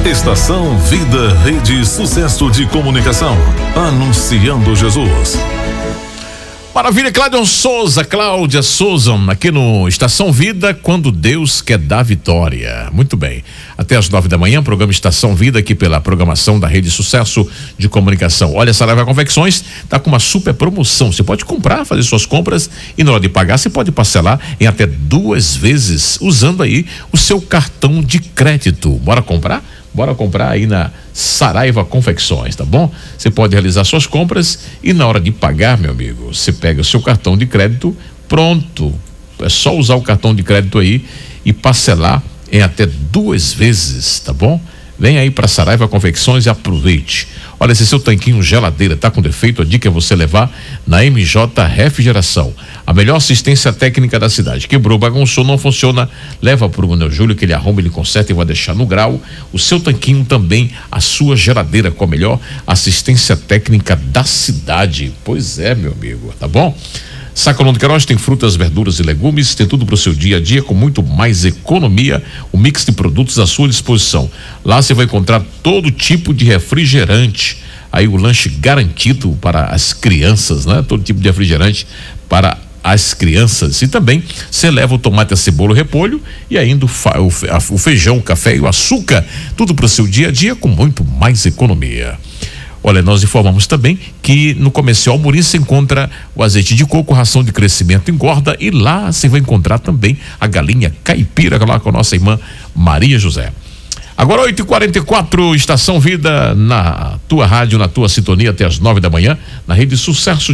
Estação Vida, Rede Sucesso de Comunicação, anunciando Jesus. Maravilha, Cláudia Souza, aqui no Estação Vida, quando Deus quer dar vitória. Muito bem, até às 9 da manhã, programa Estação Vida, aqui pela programação da Rede Sucesso de Comunicação. Olha, Saraiva Confecções tá com uma super promoção, você pode comprar, fazer suas compras e na hora de pagar, você pode parcelar em até 2 vezes, usando aí o seu cartão de crédito. Bora comprar? Bora comprar aí na Saraiva Confecções, tá bom? Você pode realizar suas compras e na hora de pagar, meu amigo, você pega o seu cartão de crédito, pronto. É só usar o cartão de crédito aí e parcelar em até 2 vezes, tá bom? Vem aí para Saraiva Confecções e aproveite. Olha, se seu tanquinho geladeira tá com defeito, a dica é você levar na MJ Refrigeração. A melhor assistência técnica da cidade. Quebrou, bagunçou, não funciona, leva pro Manuel Júlio que ele arruma, ele conserta e vai deixar no grau. O seu tanquinho também, a sua geladeira com a melhor assistência técnica da cidade. Pois é, meu amigo, tá bom? Sacolão do Queiroz tem frutas, verduras e legumes, tem tudo para o seu dia a dia com muito mais economia, o mix de produtos à sua disposição. Lá você vai encontrar todo tipo de refrigerante, aí o lanche garantido para as crianças, né? Todo tipo de refrigerante para as crianças. E também você leva o tomate, a cebola, o repolho e ainda o feijão, o café e o açúcar, tudo para o seu dia a dia com muito mais economia. Olha, nós informamos também que no Comercial Amorim se encontra o azeite de coco, ração de crescimento engorda, e lá você vai encontrar também a galinha caipira, lá com a nossa irmã Maria José. Agora 8h44, Estação Vida na tua rádio, na tua sintonia até às 9 da manhã, na Rede Sucesso